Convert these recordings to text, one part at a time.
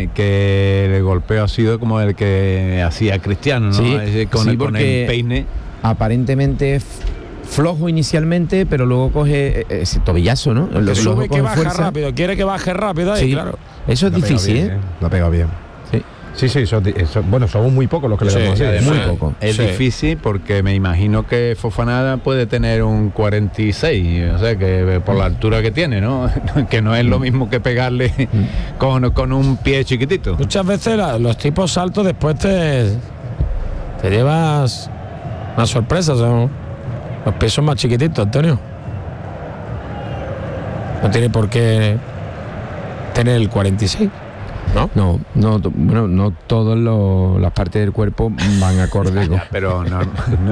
que el golpeo ha sido como el que hacía Cristiano, ¿no? Sí, Con el peine. Aparentemente flojo inicialmente, pero luego coge ese tobillazo, ¿no? Que sube, que baja rápido, quiere que baje rápido ahí, claro. Eso es difícil, bien, Lo ha pegado bien. Sí, eso, bueno, somos muy pocos los que le damos así. Muy poco. Es difícil porque me imagino que Fofana puede tener un 46, o sea, que por la altura que tiene, ¿no? Que no es lo mismo que pegarle con un pie chiquitito. Muchas veces los tipos altos después te llevas una sorpresa, son los pies son más chiquititos, Antonio. No tiene por qué tener el 46. No, bueno, no todas las partes del cuerpo van acorde con... Pero no.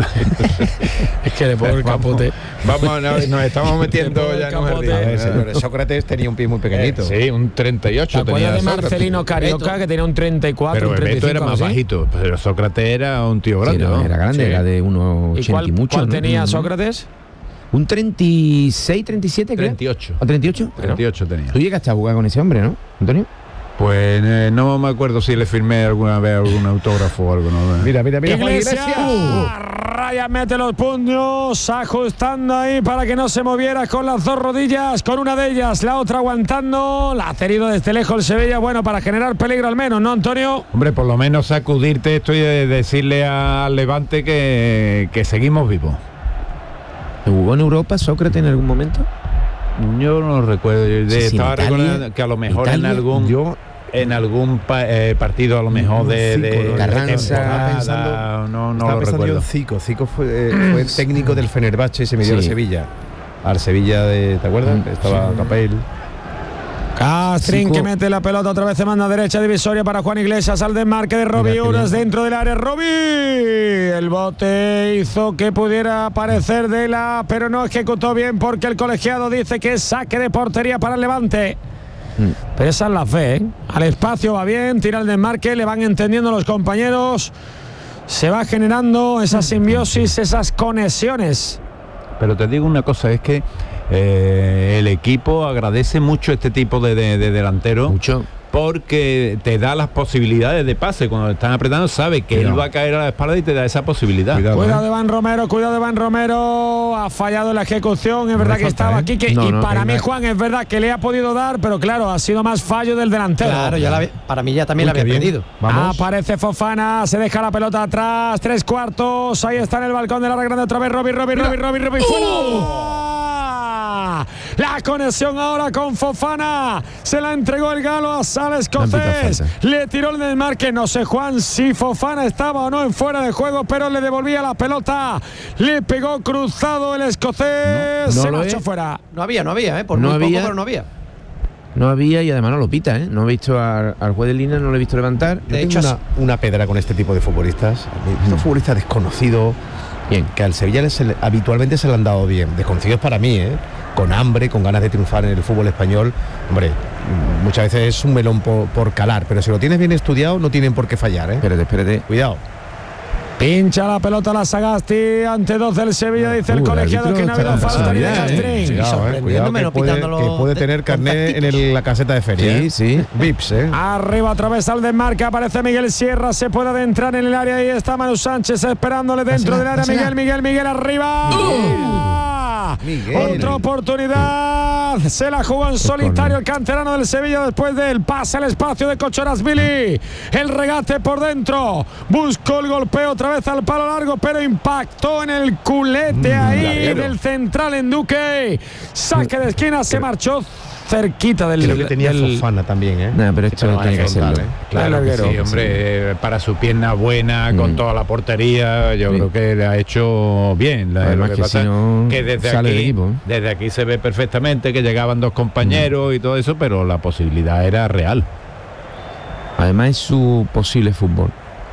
Es que le pongo el capote. Vamos, nos estamos metiendo ya en un jardín. A ver, señores, Sócrates tenía un pie muy pequeñito. Sí, un 38 tenía. ¿Te acuerdas de Marcelino Carioca, que tenía un 34, pero un 35? Bebeto era más bajito, pero Sócrates era un tío grande, ¿no? Era grande, era de 1,80 y mucho. ¿Cuál tenía Sócrates? Un 36, 37, creo. 38. ¿O 38? 38 tenía. Tú llegaste a jugar con ese hombre, ¿no, Antonio? Pues no me acuerdo si le firmé alguna vez algún autógrafo o algo, ¿no? Mira, Iglesias. Raya mete los puños, ajustando ahí para que no se moviera con las dos rodillas, con una de ellas, la otra aguantando. La ha cedido desde lejos el Sevilla, bueno, para generar peligro al menos, ¿no, Antonio? Hombre, por lo menos sacudirte esto y decirle al Levante que seguimos vivos. ¿Jugó en Europa Sócrates en algún momento? Yo no recuerdo. Estaba recordando que a lo mejor Italia, en algún partido a lo mejor de Carranza, no lo recuerdo. Zico fue técnico del Fenerbahce y se midió al Sevilla. Al Sevilla ¿te acuerdas? Estaba Capel. Castrín que mete la pelota otra vez, se manda derecha divisoria para Juan Iglesias al desmarque de Robbie Uras dentro del área. Robbie, el bote hizo que pudiera aparecer pero no ejecutó bien porque el colegiado dice que es saque de portería para el Levante. Pero esa es la fe, al espacio va bien, tira el desmarque, le van entendiendo los compañeros, se va generando esa simbiosis, esas conexiones. Pero te digo una cosa, es que el equipo agradece mucho este tipo de delantero. Mucho. Porque te da las posibilidades de pase. Cuando están apretando, sabe que él va a caer a la espalda y te da esa posibilidad. Cuidado de Van Romero. Ha fallado en la ejecución. Es verdad que estaba aquí. Para mí, Juan, es verdad que le ha podido dar, pero claro, ha sido más fallo del delantero. Claro, para mí ya también la había perdido. Aparece Fofana, se deja la pelota atrás. 3/4. Ahí está en el balcón del área grande otra vez. Robbie. ¡Fuera! La conexión ahora con Fofana. Se la entregó el galo a Sala escocés. Le tiró el desmarque. No sé, Juan, si Fofana estaba o no en fuera de juego, pero le devolvía la pelota. Le pegó cruzado el escocés. Se marchó fuera. No había, por muy poco, pero no había. No había y además no lo pita, ¿eh? No he visto al juez de línea, no lo he visto levantar. De hecho, una pedra con este tipo de futbolistas. Estos futbolistas desconocidos, bien, que al Sevilla habitualmente se le han dado bien. Desconocidos para mí, con hambre, con ganas de triunfar en el fútbol español. Hombre, muchas veces es un melón por calar, pero si lo tienes bien estudiado no tienen por qué fallar, Espérate. Cuidado. Pincha la pelota la Sagasti ante 2 del Sevilla, dice el colegiado que no ha habido falta ni de Castrín. Cuidado que puede tener carnet en la caseta de feria. Sí. Vips, Arriba otra vez al desmarque, aparece Miguel Sierra, se puede adentrar en el área y está Manu Sánchez esperándole dentro del área. Miguel arriba. Otra oportunidad, se la jugó en solitario el canterano del Sevilla después del pase al espacio de Kochorashvili. El regate por dentro, buscó el golpeo otra vez al palo largo, pero impactó en el culete ahí del central en Duque. Saque de esquina, se marchó cerquita del... Creo que tenía Fofana también, pero esto no tiene que serlo. Claro que sí, hombre, para su pierna buena, con toda la portería, yo creo que le ha hecho bien. Lo que pasa que desde aquí se ve perfectamente que llegaban 2 compañeros y todo eso, pero la posibilidad era real. Además es su posible fútbol.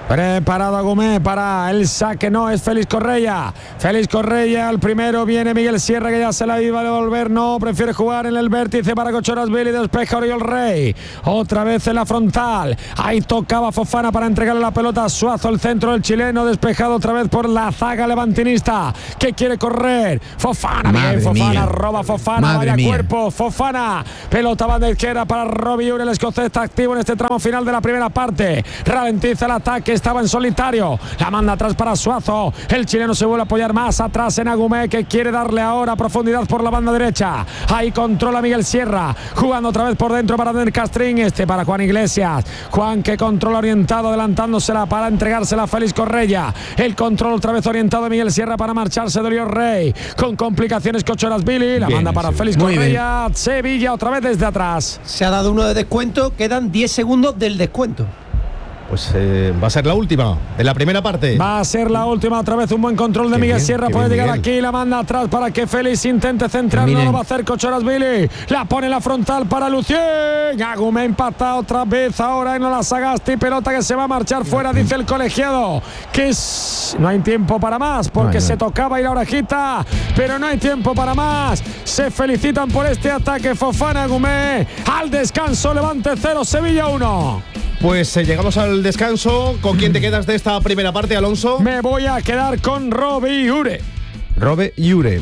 Preparado Agumé para el saque, no, es Félix Correia. Félix Correia, el primero, viene Miguel Sierra, que ya se la iba a devolver, no, prefiere jugar en el vértice para Cocholás-Billy, despeja Oriol Rey. Otra vez en la frontal, ahí tocaba Fofana para entregarle la pelota a Suazo, el centro del chileno, despejado otra vez por la zaga levantinista, que quiere correr. Fofana, bien, Fofana, roba Fofana, vaya cuerpo, Fofana. Pelota banda izquierda para Robbie Ure, el escocés está activo en este tramo final de la primera parte. Ralentiza el ataque, estaba en solitario, la manda atrás para Suazo, el chileno se vuelve a apoyar más atrás en Agumé, que quiere darle ahora profundidad por la banda derecha, ahí controla Miguel Sierra, jugando otra vez por dentro para Daniel Castrín, para Juan Iglesias, Juan que controla orientado, adelantándosela para entregársela a Félix Correia, el control otra vez orientado de Miguel Sierra para marcharse de Oriol Rey, con complicaciones Cocholás-Billy, la bien, manda para Félix Correia, Sevilla otra vez desde atrás. Se ha dado uno de descuento, quedan 10 segundos del descuento. Pues va a ser la última de la primera parte. Va a ser la última, otra vez un buen control de Miguel Sierra, puede llegar aquí, la manda atrás para que Félix intente centrar, no lo va a hacer Cocholás-Billy, la pone en la frontal para Lucien, Agumé empata otra vez ahora en la Sagasti, pelota que se va a marchar fuera, dice el colegiado, que no hay tiempo para más, porque se tocaba ir la orejita, pero no hay tiempo para más, se felicitan por este ataque Fofana, Agumé, al descanso, Levante 0, Sevilla 1. Pues llegamos al descanso. ¿Con quién te quedas de esta primera parte, Alonso? Me voy a quedar con Robbie Ure. Robbie Ure.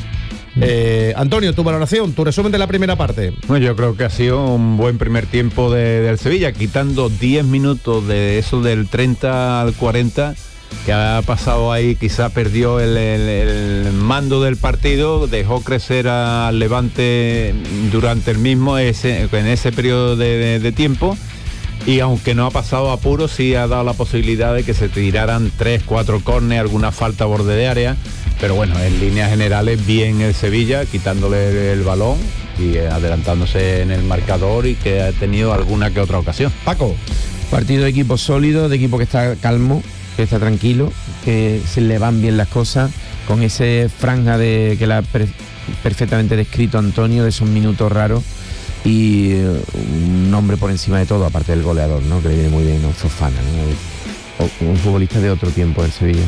Antonio, tu valoración, tu resumen de la primera parte. Bueno, yo creo que ha sido un buen primer tiempo del Sevilla, quitando 10 minutos de eso del 30 al 40, que ha pasado ahí, quizá perdió el mando del partido, dejó crecer al Levante durante el mismo, en ese periodo de tiempo. Y aunque no ha pasado apuro, sí ha dado la posibilidad de que se tiraran 3-4 córneres, alguna falta a borde de área. Pero bueno, en líneas generales, bien el Sevilla, quitándole el balón y adelantándose en el marcador, y que ha tenido alguna que otra ocasión. Paco. Partido de equipo sólido, de equipo que está calmo, que está tranquilo, que se le van bien las cosas, con ese franja que la ha perfectamente descrito Antonio, de esos minutos raros. Y un hombre por encima de todo, aparte del goleador, ¿no? Que le viene muy bien, ¿no? Fofana, ¿no? Un futbolista de otro tiempo del Sevilla.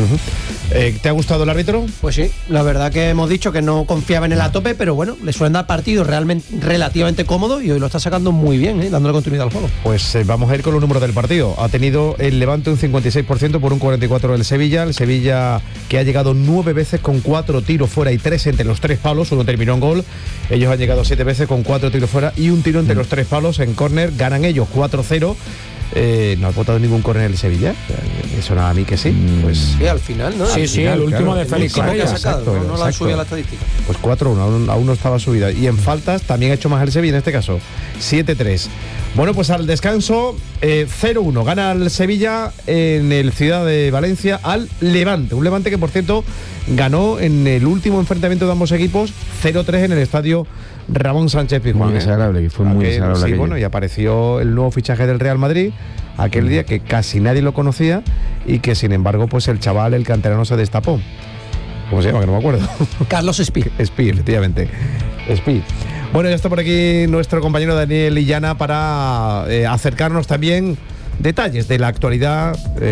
¿Te ha gustado el árbitro? Pues sí, la verdad que hemos dicho que no confiaba en él a tope, pero bueno, le suelen dar partidos relativamente cómodos y hoy lo está sacando muy bien, dándole continuidad al juego. Pues vamos a ir con los números del partido. Ha tenido el Levante un 56% por un 44% del Sevilla. El Sevilla, que ha llegado 9 veces con 4 tiros fuera y 3 entre los 3 palos, uno terminó en gol. Ellos han llegado 7 veces con 4 tiros fuera y un tiro entre los 3 palos en córner. Ganan ellos 4-0. No ha votado ningún córner el Sevilla. Eso nada a mí que sí. Pues sí, al final, ¿no? Sí, el último de Félix Correia. No la subía la estadística. Pues 4-1, aún no estaba subida. Y en faltas también ha hecho más el Sevilla, en este caso 7-3. Bueno, pues al descanso 0-1. Gana el Sevilla en el Ciudad de Valencia al Levante. Un Levante que, por cierto, ganó en el último enfrentamiento de ambos equipos 0-3 en el estadio Ramón Sánchez Pizjuán. Muy desagradable, que fue muy desagradable. Sí, bueno, y apareció el nuevo fichaje del Real Madrid aquel día, que casi nadie lo conocía, y que sin embargo pues el chaval, el canterano, se destapó. ¿Cómo se llama? Que no me acuerdo. Carlos Espí. Espí, efectivamente. Espí. Bueno, ya está por aquí nuestro compañero Daniel Illana para acercarnos también detalles de la actualidad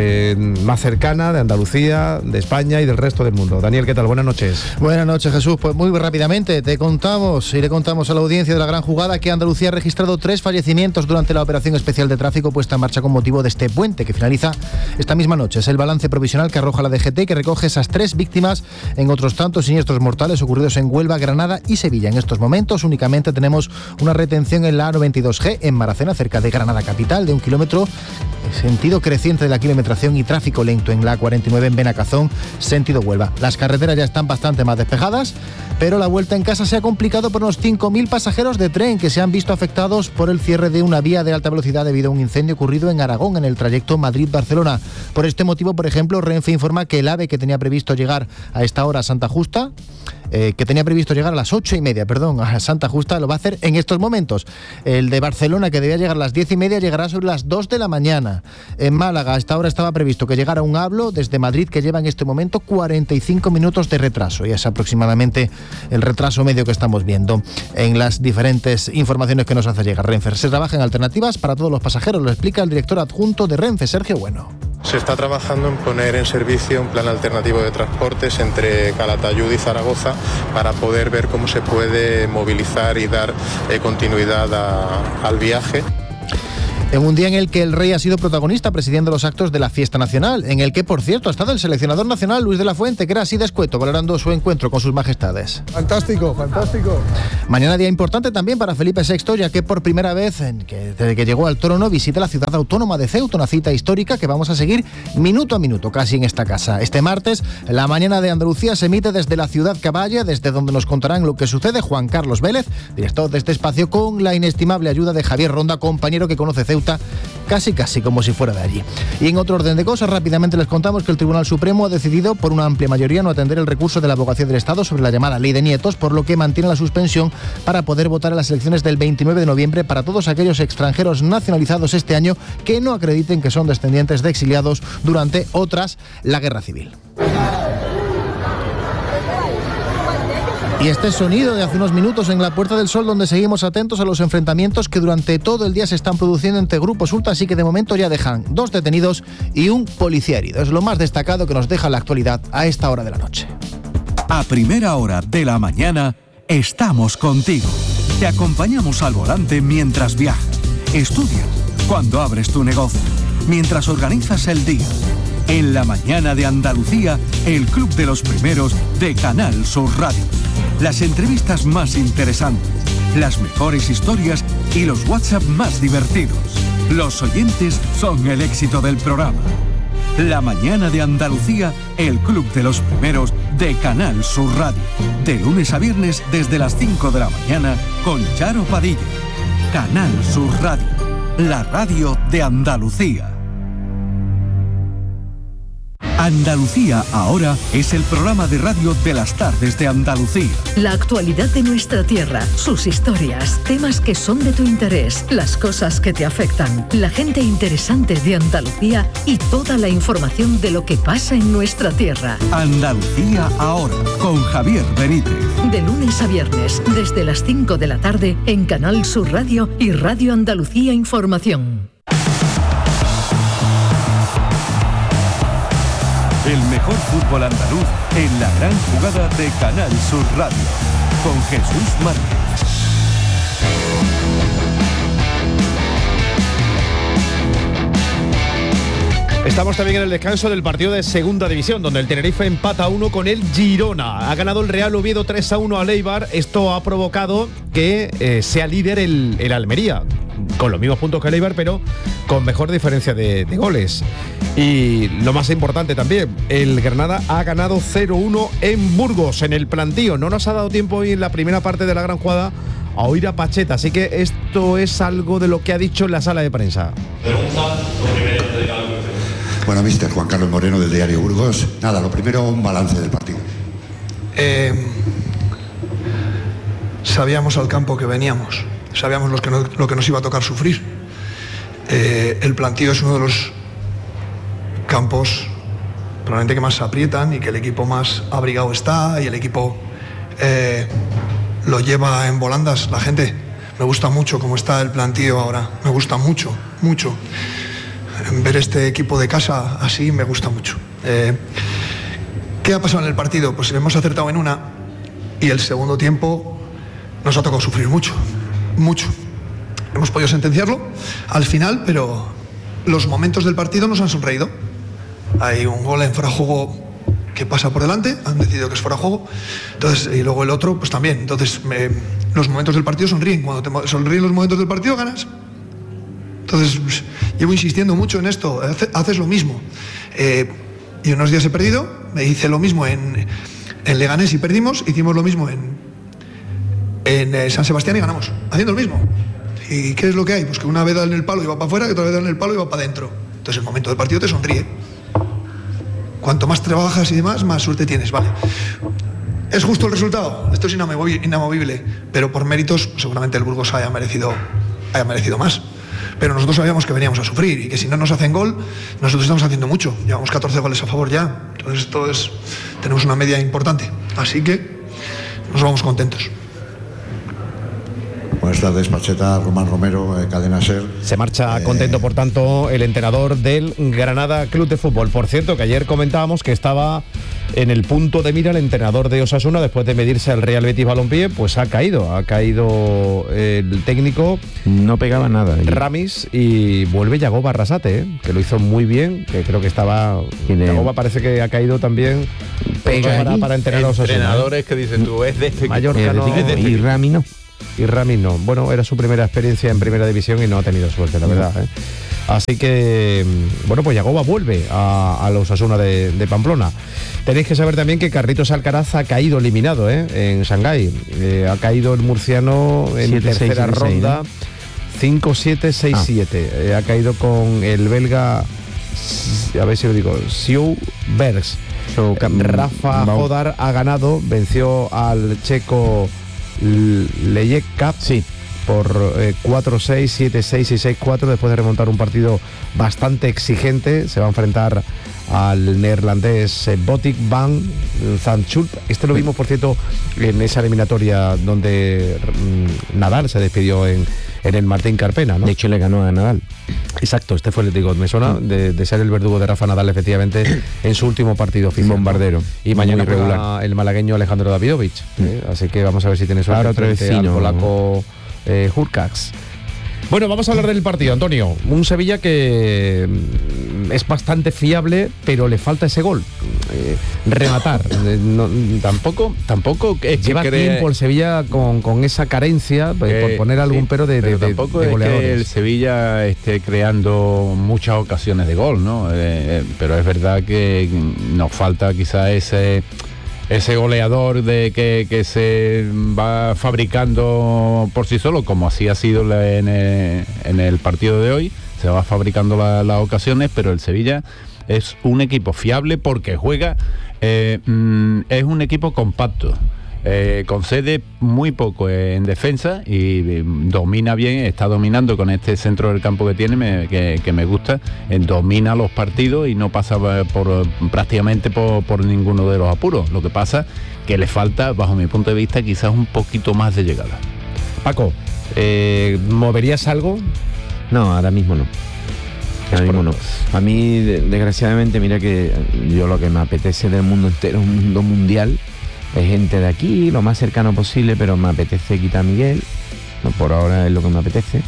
más cercana de Andalucía, de España y del resto del mundo. Daniel, ¿qué tal? Buenas noches. Buenas noches, Jesús. Pues muy rápidamente le contamos a la audiencia de la gran jugada que Andalucía ha registrado 3 fallecimientos durante la operación especial de tráfico puesta en marcha con motivo de este puente que finaliza esta misma noche. Es el balance provisional que arroja la DGT, que recoge esas 3 víctimas en otros tantos siniestros mortales ocurridos en Huelva, Granada y Sevilla. En estos momentos únicamente tenemos una retención en la A92G en Maracena, cerca de Granada capital, de 1 kilómetro, sentido creciente de la kilometración, y tráfico lento en la A49 en Benacazón, sentido Huelva. Las carreteras ya están bastante más despejadas, pero la vuelta en casa se ha complicado por unos 5.000 pasajeros de tren que se han visto afectados por el cierre de una vía de alta velocidad debido a un incendio ocurrido en Aragón en el trayecto Madrid-Barcelona. Por este motivo, por ejemplo, Renfe informa que el AVE que tenía previsto llegar a esta hora a Santa Justa, que tenía previsto llegar a las 8:30, a Santa Justa, lo va a hacer en estos momentos. El de Barcelona, que debía llegar a las 10:30, llegará sobre las 2 de la mañana. En Málaga, a esta hora estaba previsto que llegara un hablo desde Madrid, que lleva en este momento 45 minutos de retraso, y es aproximadamente el retraso medio que estamos viendo en las diferentes informaciones que nos hace llegar Renfe. Se trabaja en alternativas para todos los pasajeros, lo explica el director adjunto de Renfe, Sergio Bueno. Se está trabajando en poner en servicio un plan alternativo de transportes entre Calatayud y Zaragoza para poder ver cómo se puede movilizar y dar continuidad al viaje. En un día en el que el rey ha sido protagonista presidiendo los actos de la fiesta nacional, en el que, por cierto, ha estado el seleccionador nacional Luis de la Fuente, que era así de escueto, valorando su encuentro con sus majestades. Fantástico, fantástico. Mañana día importante también para Felipe VI, ya que por primera vez, desde que llegó al trono, visita la ciudad autónoma de Ceuta, una cita histórica que vamos a seguir minuto a minuto, casi en esta casa. Este martes, la mañana de Andalucía se emite desde la ciudad Caballa, desde donde nos contarán lo que sucede Juan Carlos Vélez, director de este espacio, con la inestimable ayuda de Javier Ronda, compañero que conoce Ceuta casi como si fuera de allí. Y en otro orden de cosas, rápidamente les contamos que el Tribunal Supremo ha decidido por una amplia mayoría no atender el recurso de la Abogacía del Estado sobre la llamada Ley de Nietos, por lo que mantiene la suspensión para poder votar en las elecciones del 29 de noviembre para todos aquellos extranjeros nacionalizados este año que no acrediten que son descendientes de exiliados durante la Guerra Civil. Y este sonido de hace unos minutos en la Puerta del Sol, donde seguimos atentos a los enfrentamientos que durante todo el día se están produciendo entre grupos ultras, así que de momento ya dejan 2 detenidos y un policía herido. Es lo más destacado que nos deja la actualidad a esta hora de la noche. A primera hora de la mañana estamos contigo. Te acompañamos al volante mientras viajas, estudias, cuando abres tu negocio, mientras organizas el día. En la mañana de Andalucía, el Club de los Primeros de Canal Sur Radio. Las entrevistas más interesantes, las mejores historias y los WhatsApp más divertidos. Los oyentes son el éxito del programa. La mañana de Andalucía, el Club de los Primeros de Canal Sur Radio. De lunes a viernes desde las 5 de la mañana con Charo Padilla. Canal Sur Radio, la radio de Andalucía. Andalucía Ahora es el programa de radio de las tardes de Andalucía. La actualidad de nuestra tierra, sus historias, temas que son de tu interés, las cosas que te afectan, la gente interesante de Andalucía y toda la información de lo que pasa en nuestra tierra. Andalucía Ahora, con Javier Benítez. De lunes a viernes, desde las 5 de la tarde, en Canal Sur Radio y Radio Andalucía Información. El mejor fútbol andaluz en la gran jugada de Canal Sur Radio, con Jesús Márquez. Estamos también en el descanso del partido de Segunda División, donde el Tenerife empata 1 con el Girona. Ha ganado el Real Oviedo 3-1 al Eibar. Esto ha provocado que sea líder el Almería, con los mismos puntos que el Eibar, pero con mejor diferencia de goles. Y lo más importante también, el Granada ha ganado 0-1 en Burgos, en el plantío. No nos ha dado tiempo hoy en la primera parte de la gran jugada a oír a Pacheta, así que esto es algo de lo que ha dicho en la sala de prensa. Bueno, mister Juan Carlos Moreno, del diario Burgos. Nada, lo primero, un balance del partido. Sabíamos al campo que veníamos, sabíamos lo que nos iba a tocar sufrir. El plantío es uno de los campos probablemente que más se aprietan y que el equipo más abrigado está, y el equipo lo lleva en volandas. La gente, me gusta mucho cómo está el plantío ahora, me gusta mucho. Ver este equipo de casa así me gusta mucho. ¿Qué ha pasado en el partido? Pues hemos acertado en una y el segundo tiempo nos ha tocado sufrir mucho. Hemos podido sentenciarlo al final, pero los momentos del partido nos han sonreído. Hay un gol en fuera de juego que pasa por delante, han decidido que es fuera de juego, entonces, y luego el otro pues también. Entonces los momentos del partido sonríen. Cuando te sonríen los momentos del partido, ganas. Entonces llevo insistiendo mucho en esto, haces lo mismo. Y unos días he perdido, me hice lo mismo en Leganés y perdimos, hicimos lo mismo en San Sebastián y ganamos, haciendo lo mismo. ¿Y qué es lo que hay? Pues que una vez da en el palo y va para afuera, y otra vez da en el palo y va para adentro. Entonces el momento del partido te sonríe. Cuanto más trabajas y demás, más suerte tienes, ¿vale? ¿Es justo el resultado? Esto es inamovible, pero por méritos seguramente el Burgos haya merecido más. Pero nosotros sabíamos que veníamos a sufrir y que si no nos hacen gol, nosotros estamos haciendo mucho. Llevamos 14 goles a favor ya. Entonces tenemos una media importante. Así que nos vamos contentos. Buenas tardes, Pacheta, Román Romero, Cadena SER. Se marcha contento, por tanto, el entrenador del Granada Club de Fútbol. Por cierto, que ayer comentábamos que estaba en el punto de mira el entrenador de Osasuna después de medirse al Real Betis Balompié, pues ha caído el técnico. No pegaba nada. Ramis, y vuelve Yagoba Arrasate, que lo hizo muy bien, que creo que estaba... Yagoba parece que ha caído también para entrenar a Osasuna. Entrenadores que dicen tú, es de este Mallorca, no, y Rami no. Y Rami no. Bueno, era su primera experiencia en primera división y no ha tenido suerte, la verdad. Así que, bueno, pues Yagoba vuelve a los Osasuna de Pamplona. Tenéis que saber también que Carlitos Alcaraz ha caído eliminado en Shanghái. Ha caído el murciano en 7, tercera 6, ronda, 5-7, 6-7. Ha caído con el belga, a ver si lo digo, Siu Bergs. Rafa Hodar ha ganado, venció al checo Lejek por 4-6, 7-6 y 6-4 después de remontar un partido bastante exigente. Se va a enfrentar al neerlandés Botic van Zandschulp. Este lo vimos, por cierto, en esa eliminatoria donde Nadal se despidió en el Martín Carpena, ¿no? De hecho, le ganó a Nadal. Exacto, este fue, me suena de ser el verdugo de Rafa Nadal, efectivamente, en su último partido oficial. Bombardero. Y mañana juega el malagueño Alejandro Davidovich. Así que vamos a ver si tiene suerte frente al polaco Hurkacz. Bueno, vamos a hablar del partido, Antonio. Un Sevilla que es bastante fiable, pero le falta ese gol. Rematar. Tampoco es que lleva tiempo el Sevilla con esa carencia, por poner algún pero de tampoco de goleadores. Es que el Sevilla esté creando muchas ocasiones de gol, ¿no? Pero es verdad que nos falta quizá ese goleador de que se va fabricando por sí solo, como así ha sido en el partido de hoy. Se va fabricando las ocasiones, pero el Sevilla es un equipo fiable porque juega, es un equipo compacto. Concede muy poco en defensa y domina bien, está dominando con este centro del campo que tiene, que me gusta, domina los partidos y no pasa prácticamente por ninguno de los apuros. Lo que pasa que le falta, bajo mi punto de vista, quizás un poquito más de llegada. Paco, ¿moverías algo? No, ahora mismo no. Ahora mismo no. A mí, desgraciadamente, mira que yo lo que me apetece del mundo entero, un mundo mundial, hay gente de aquí, lo más cercano posible, pero me apetece quitar a Miguel. No, por ahora es lo que me apetece.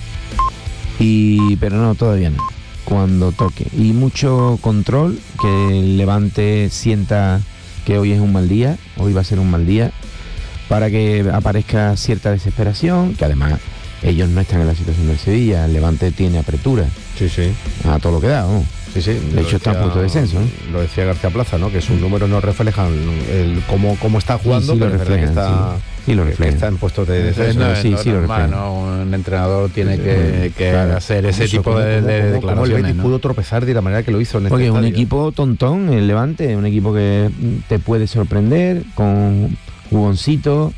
Pero no, todavía no. Cuando toque. Y mucho control, que el Levante sienta que hoy es un mal día, hoy va a ser un mal día, para que aparezca cierta desesperación, que además ellos no están en la situación del Sevilla. El Levante tiene apertura. Sí. A todo lo que da, ¿no? Sí. De hecho está en punto de descenso, ¿eh? Lo decía García Plaza, ¿no? Que sus números no reflejan cómo está jugando, sí, pero es verdad que está, que está en puestos de descenso. Lo normal, ¿no? Un entrenador tiene que hacer ese tipo de declaraciones. ¿Cómo el Betis pudo tropezar de la manera que lo hizo en este estadio? Porque es un equipo tontón, el Levante, un equipo que te puede sorprender, con jugoncito,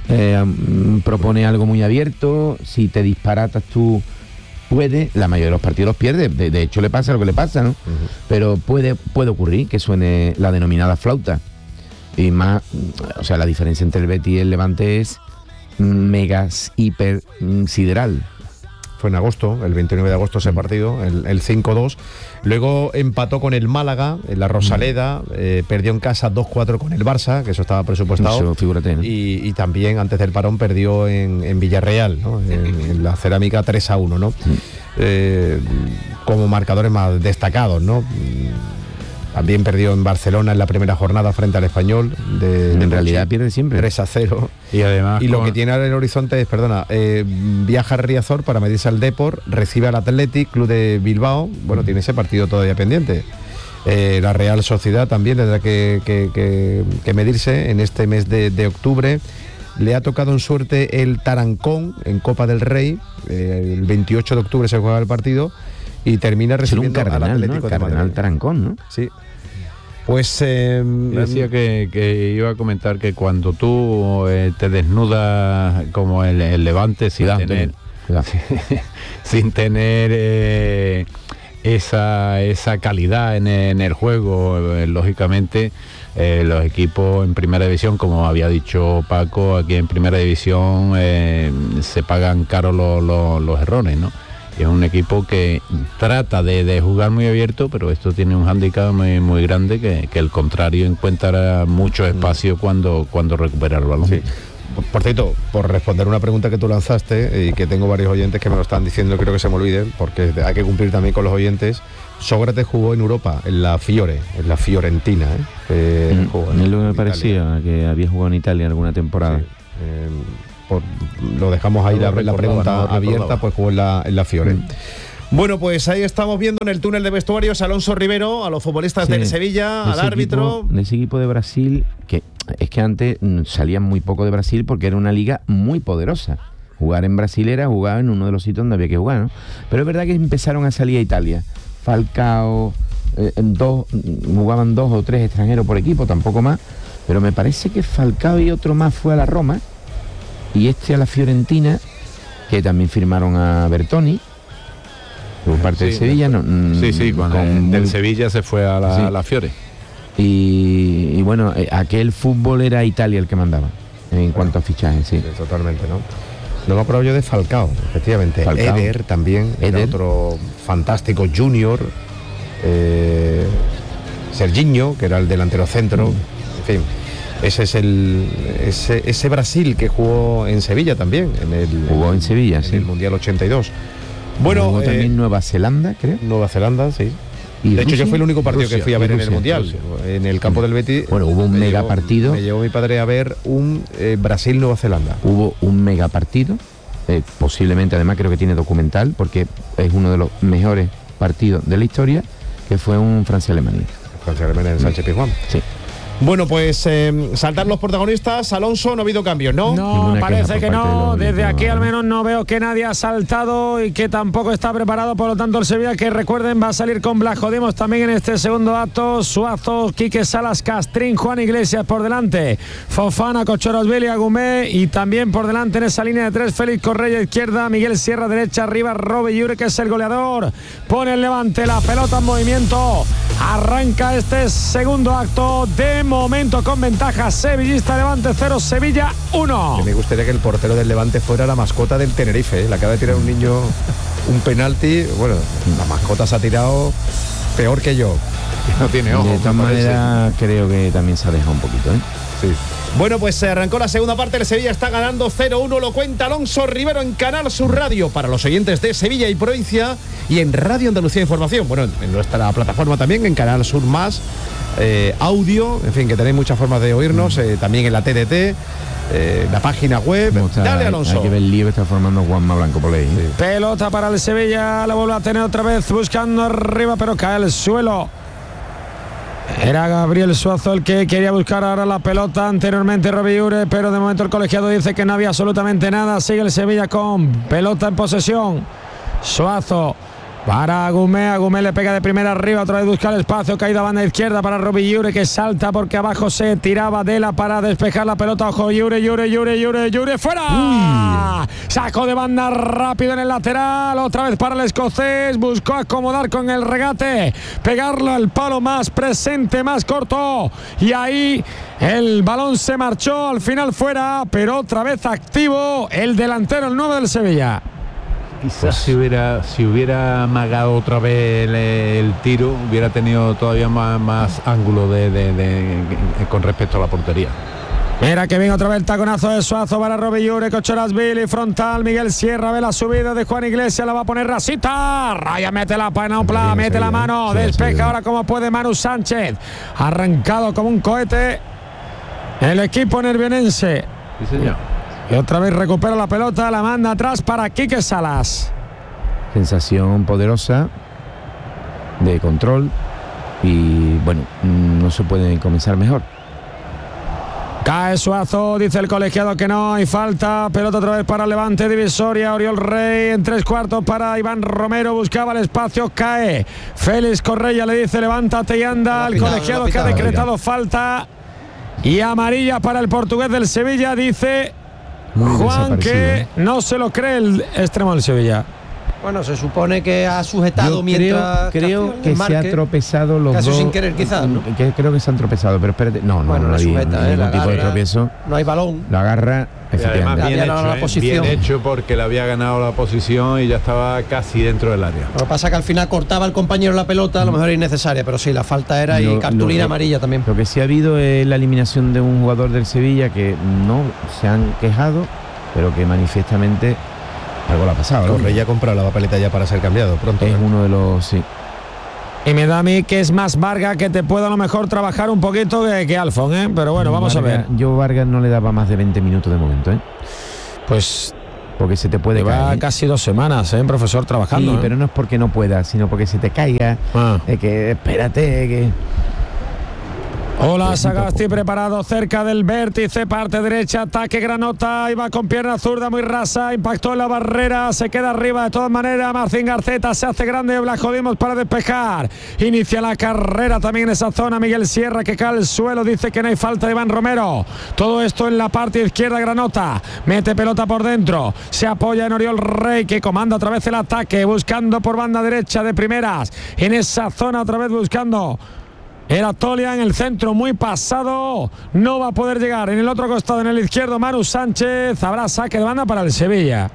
propone algo muy abierto. Si te disparatas tú, la mayoría de los partidos los pierde, de hecho le pasa lo que le pasa, ¿no? Pero puede ocurrir que suene la denominada flauta. Y más, o sea, la diferencia entre el Betis y el Levante es hiper sideral. Fue en agosto, el 29 de agosto ese partido, el 5-2. Luego empató con el Málaga, en la Rosaleda, perdió en casa 2-4 con el Barça, que eso estaba presupuestado. Eso, figúrate, ¿no? Y también antes del parón perdió en Villarreal, ¿no? en la Cerámica 3-1, ¿no? Como marcadores más destacados, ¿no? También perdió en Barcelona en la primera jornada frente al Español. En realidad pierde siempre. 3-0. Y además. Y lo que tiene ahora en el horizonte es, viaja a Riazor para medirse al Depor, recibe al Athletic, Club de Bilbao. Bueno, tiene ese partido todavía pendiente. La Real Sociedad también tendrá que medirse en este mes de octubre. Le ha tocado en suerte el Tarancón en Copa del Rey. El 28 de octubre se juega el partido. Y termina recibiendo al Atlético de Madrid. Cardenal Tarancón, ¿no? Sí. Pues decía que iba a comentar que cuando tú te desnudas como el Levante sin tener esa calidad en el juego. Lógicamente los equipos en primera división, como había dicho Paco, aquí en primera división se pagan caros los errores, ¿no? Es un equipo que trata de jugar muy abierto, pero esto tiene un hándicap muy grande, que el contrario encuentra mucho espacio cuando recupera el balón. Sí. Por cierto, por responder una pregunta que tú lanzaste y que tengo varios oyentes que me lo están diciendo, creo que se me olviden, porque hay que cumplir también con los oyentes. Sócrates jugó en Europa, en la Fiorentina. Es lo que me parecía, que había jugado en Italia alguna temporada. Sí. Lo dejamos ahí la pregunta abierta, pues jugó en la Fiore. Bueno, pues ahí estamos viendo en el túnel de vestuarios a Alonso Rivero, a los futbolistas del Sevilla, al árbitro. De ese equipo de Brasil, que es que antes salían muy poco de Brasil porque era una liga muy poderosa. Jugar en Brasil era jugar en uno de los sitios donde había que jugar, ¿no? Pero es verdad que empezaron a salir a Italia. Falcao, jugaban 2 o 3 extranjeros por equipo, tampoco más. Pero me parece que Falcao y otro más fue a la Roma y a la Fiorentina, que también firmaron a Bertoni. Por parte de Sevilla, del Sevilla se fue a la Fiore. Y bueno, aquel fútbol era Italia el que mandaba en cuanto a fichajes, sí. Totalmente, ¿no? No me acuerdo yo de Falcao, efectivamente. Falcao. Eder también, era otro fantástico junior. Serginho, que era el delantero centro. En fin, ese es ese Brasil que jugó en Sevilla también. Jugó en Sevilla, en el Mundial 82. Bueno, jugó también Nueva Zelanda, creo. Nueva Zelanda, sí. Y de hecho, yo fui el único partido que fui a ver en el Mundial, en el campo del Betis. Bueno, hubo un mega partido. Me llevó mi padre a ver un Brasil-Nueva Zelanda. Hubo un mega partido, posiblemente, además creo que tiene documental, porque es uno de los mejores partidos de la historia, que fue un Francia-Alemania. Francia-Alemania en Sánchez Pizjuán. Sí. Bueno, pues saltar los protagonistas. Alonso, no ha habido cambios, ¿no? No, parece que no. Desde aquí al menos no veo que nadie ha saltado y que tampoco está preparado. Por lo tanto, el Sevilla, que recuerden, va a salir con Blajodimos también en este segundo acto. Suazo, Quique Salas, Castrín, Juan Iglesias por delante. Fofana, Cochorosvili, Agumé, y también por delante en esa línea de 3, Félix Correa izquierda, Miguel Sierra derecha, arriba Robe Llure, que es el goleador. Pone el Levante la pelota en movimiento. Arranca este segundo acto, de momento con ventaja sevillista. Levante 0, Sevilla 1. Me gustaría que el portero del Levante fuera la mascota del Tenerife, Le acaba de tirar un niño un penalti. Bueno, la mascota se ha tirado peor que yo. No tiene ojo. De todas maneras, creo que también se ha dejado un poquito, Sí. Bueno, pues se arrancó la segunda parte. El Sevilla está ganando 0-1. Lo cuenta Alonso Rivero en Canal Sur Radio para los oyentes de Sevilla y provincia, y en Radio Andalucía Información. Bueno, en nuestra plataforma también, en Canal Sur Más, audio, en fin, que tenéis muchas formas de oírnos, también en la TDT, la página web. Dale, Alonso. Hay que ver el lío que está formando Juanma Blanco por ahí. Sí. Pelota para el Sevilla, la vuelve a tener otra vez buscando arriba, pero cae al suelo. Era Gabriel Suazo el que quería buscar ahora la pelota, anteriormente Robi Llure, pero de momento el colegiado dice que no había absolutamente nada. Sigue el Sevilla con pelota en posesión. Suazo para Agumé le pega de primera arriba, otra vez busca el espacio, caída banda izquierda para Robi Llure, que salta porque abajo se tiraba Dela para despejar la pelota. Ojo, Llure, fuera. Uy. Saco de banda rápido en el lateral, otra vez para el escocés, buscó acomodar con el regate, pegarlo al palo más presente, más corto, y ahí el balón se marchó, al final fuera, pero otra vez activo el delantero, el 9 del Sevilla. Quizás si hubiera amagado otra vez el tiro, hubiera tenido todavía más ángulo con respecto a la portería. Mira que bien otra vez el taconazo de Suazo para Robi Llure, Cochorasvili, frontal, Miguel Sierra, ve la subida de Juan Iglesias, la va a poner Rasita, Raya mete la panopla, mete la mano, despeja ahora como puede Manu Sánchez, arrancado como un cohete el equipo nervionense. Sí, señor. Y otra vez recupera la pelota, la manda atrás para Quique Salas. Sensación poderosa de control y bueno, no se puede comenzar mejor. Cae Suazo, dice el colegiado que no hay falta. Pelota otra vez para Levante, divisoria, Oriol Rey en 3/4 para Iván Romero, buscaba el espacio, cae Félix Correa, le dice levántate y anda. El colegiado que ha decretado falta y amarilla para el portugués del Sevilla, dice Juan que no se lo cree el extremo del Sevilla. Bueno, se supone que ha sujetado mientras... Creo que se ha tropezado los casi dos. sin querer, quizás, ¿no? Creo que se han tropezado, pero espérate. No hay ningún tipo de tropiezo. No hay balón. La agarra, efectivamente. Bien hecho, la posición. Bien hecho porque le había ganado la posición y ya estaba casi dentro del área. Lo que pasa es que al final cortaba el compañero la pelota, a lo mejor era innecesaria, pero sí, la falta era y cartulina amarilla también. Lo que sí ha habido es la eliminación de un jugador del Sevilla que no se han quejado, pero que manifiestamente algo le ha pasado. Correia ha comprado la papeleta ya para ser cambiado pronto. Es uno de los... sí. Y me da a mí que es más Vargas que te pueda a lo mejor trabajar un poquito que Alfon, ¿eh? Pero bueno, vamos Vargas, a ver. Yo Vargas no le daba más de 20 minutos de momento, ¿eh? Pues... porque se te puede caer. Va casi 2 semanas, profesor, trabajando. Sí, pero no es porque no pueda, sino porque se te caiga. Que espérate, que... Hola, Sagasti preparado cerca del vértice, parte derecha, ataque Granota, iba con pierna zurda muy rasa, impactó en la barrera, se queda arriba de todas maneras, Marcín Garceta se hace grande, Blasco Dimos para despejar, inicia la carrera también en esa zona, Miguel Sierra que cae al suelo, dice que no hay falta de Iván Romero, todo esto en la parte izquierda Granota, mete pelota por dentro, se apoya en Oriol Rey que comanda otra vez el ataque, buscando por banda derecha de primeras, en esa zona otra vez buscando... Era Tolia en el centro, muy pasado, no va a poder llegar. En el otro costado, en el izquierdo, Manu Sánchez, habrá saque de banda para el Sevilla.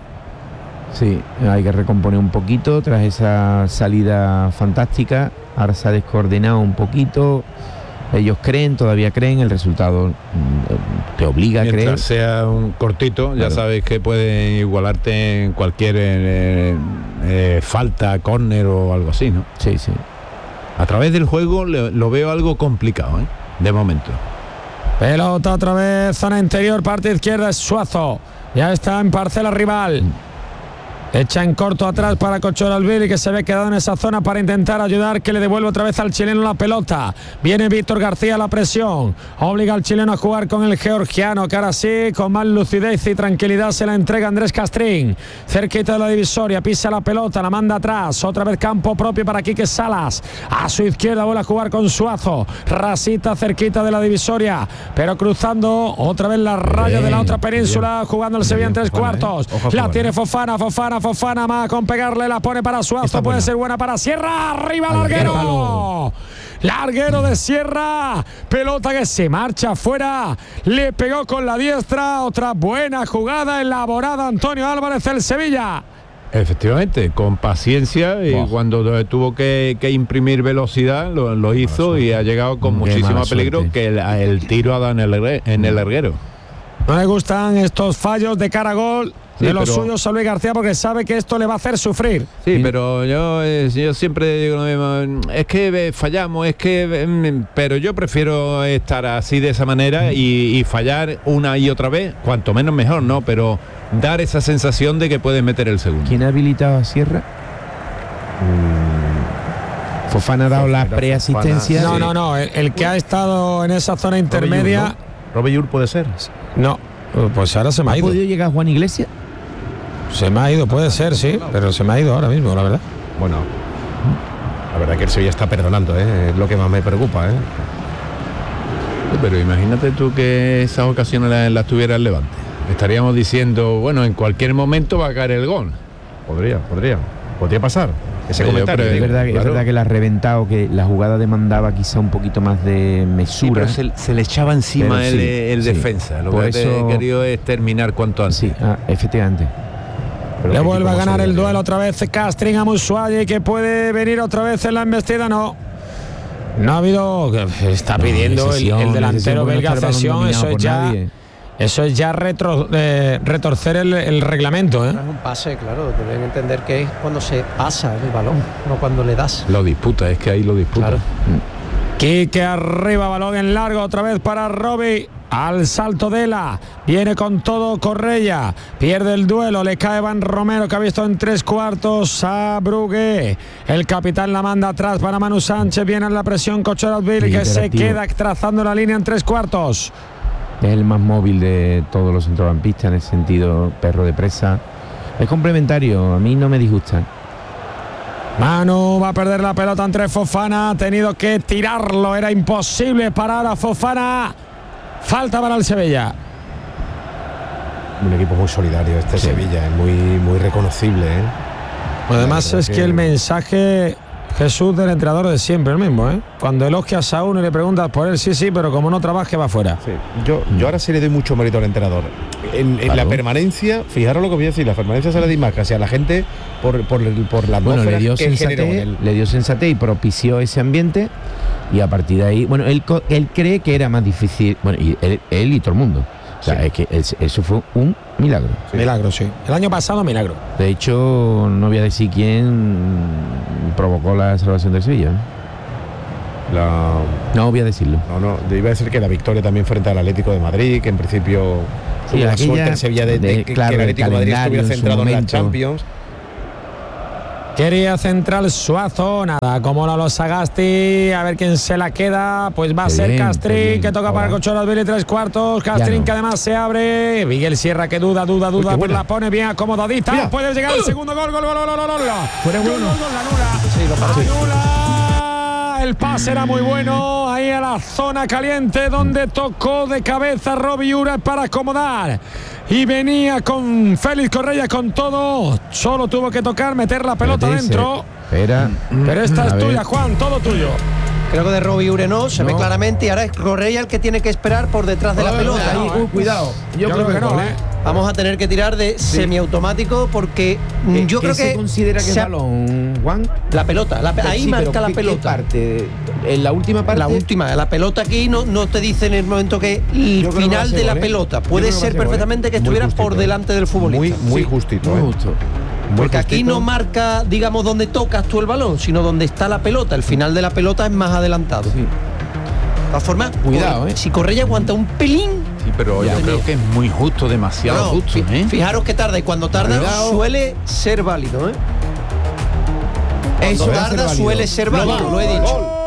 Sí, hay que recomponer un poquito tras esa salida fantástica. Ahora se ha descoordinado un poquito. Ellos todavía creen, el resultado te obliga a creer. Mientras sea un cortito, claro. Ya sabes que pueden igualarte en cualquier falta, córner o algo así, ¿no? Sí, sí. A través del juego lo veo algo complicado, de momento. Pelota otra vez, zona interior, parte izquierda, es Suazo. Ya está en parcela rival. Echa en corto atrás para Cochor Albili, que se ve quedado en esa zona para intentar ayudar, que le devuelve otra vez al chileno la pelota. Viene Víctor García a la presión. Obliga al chileno a jugar con el georgiano, que ahora sí, con más lucidez y tranquilidad se la entrega Andrés Castrín. Cerquita de la divisoria, pisa la pelota, la manda atrás. Otra vez campo propio para Quique Salas. A su izquierda vuelve a jugar con Suazo. Rasita cerquita de la divisoria, pero cruzando otra vez la raya de la otra península, jugando el Sevilla en 3/4. La tiene Fofana más con pegarle, la pone para Suazo, puede ser buena para Sierra, arriba Larguero. Larguero de Sierra, pelota que se marcha afuera, le pegó con la diestra, otra buena jugada elaborada Antonio Álvarez del Sevilla. Efectivamente, con paciencia y cuando tuvo que imprimir velocidad lo hizo y ha llegado con muchísimo peligro que el tiro ha dado en el larguero. No le gustan estos fallos de cara a gol. Sí, de los suyos a Luis García porque sabe que esto le va a hacer sufrir. Sí, pero yo siempre digo lo mismo, es que fallamos, pero yo prefiero estar así de esa manera y fallar una y otra vez, cuanto menos mejor, ¿no? Pero dar esa sensación de que puedes meter el segundo. ¿Quién ha habilitado a Sierra? Fofana ha dado la preasistencia. No, el que ha estado en esa zona intermedia. ¿Robillur puede ser? No, pues ahora se me ha ido. ¿Ha podido llegar Juan Iglesias? Se me ha ido, puede ser, sí, pero se me ha ido ahora mismo, la verdad. Bueno, la verdad que el Sevilla está perdonando, es lo que más me preocupa. Pero imagínate tú que esas ocasiones las tuviera el Levante. Estaríamos diciendo, bueno, en cualquier momento va a caer el gol. Podría pasar. Ese comentario. Es verdad que la ha reventado, que la jugada demandaba quizá un poquito más de mesura. Sí, pero se le echaba encima el defensa. Lo que he querido es terminar cuanto antes. Sí, efectivamente. Le vuelve a ganar el duelo otra vez Castrín a Musuayi, que puede venir otra vez en la embestida. No ha habido. Está pidiendo el delantero belga cesión. Eso es ya retorcer el reglamento. Es un pase, claro. Deben entender que es cuando se pasa el balón, no cuando le das. Lo disputa, es que ahí lo disputa. Claro. Quique arriba, balón en largo otra vez para Robbie. Al salto de viene con todo Correia, pierde el duelo, le cae Van Romero, que ha visto en 3/4 a Brugué. El capitán la manda atrás para Manu Sánchez, viene en la presión Cochoralville, que se queda trazando la línea en 3/4. Es el más móvil de todos los centrocampistas en ese sentido, perro de presa. Es complementario, a mí no me disgusta. Manu va a perder la pelota entre Fofana, ha tenido que tirarlo, era imposible parar a Fofana. Falta para el Sevilla. Un equipo muy solidario Sevilla, es muy reconocible. Además es que el mensaje, Jesús, del entrenador de siempre, el mismo, ¿eh? Cuando elogias a uno y le preguntas por él, sí, pero como no trabaje va fuera. Sí. Yo ahora sí le doy mucho mérito al entrenador. En la permanencia, fijaros lo que voy a decir, la permanencia se la di más casi a la gente por la atmósfera que generó en él. Le dio sensatez y propició ese ambiente, y a partir de ahí, bueno, él cree que era más difícil, bueno, y él y todo el mundo. O sea, es que eso fue un milagro. Sí. Milagro, sí. El año pasado, milagro. De hecho, no voy a decir quién provocó la salvación del Sevilla. No voy a decirlo. No, iba a decir que la victoria también frente al Atlético de Madrid, que en principio tuvo la suerte en Sevilla que el Atlético de Madrid estuviera centrado en la Champions. Quería central Suazo, nada, como no lo Sagasti, a ver quién se la queda, pues va a ser Castrín, que toca para Cocholas, Billy 3/4, Castrín que además se abre, Miguel Sierra que duda, pues la pone bien acomodadita, mira. Puede llegar el segundo gol. Fuera bueno. El pase era muy bueno, ahí a la zona caliente donde tocó de cabeza Robbie Ura para acomodar. Y venía con Félix Correia con todo, solo tuvo que tocar, meter la pelota dentro. Pero esta es tuya, Juan, todo tuyo. Creo que de Robbie Ure no, se ve claramente, y ahora es Correia el que tiene que esperar por detrás de la pelota. Cuidado. Yo creo que no, Vamos a tener que tirar de semiautomático porque yo creo que se considera que es balón, Juan. La pelota, ahí marca la pelota. ¿Qué parte? En la última parte. La pelota aquí no te dice en el momento que el final de la pelota. Puede ser perfectamente que estuviera por delante del futbolista. Muy justito. Muy justo. Porque aquí no marca, digamos, dónde tocas tú el balón, sino dónde está la pelota. El final de la pelota es más adelantado. Sí. De todas formas, cuidado, si Correia aguanta un pelín. Sí, pero yo creo que es muy justo, demasiado justo. Fijaros que tarda, y cuando tarda suele ser válido. Cuando tarda suele ser válido, lo he dicho.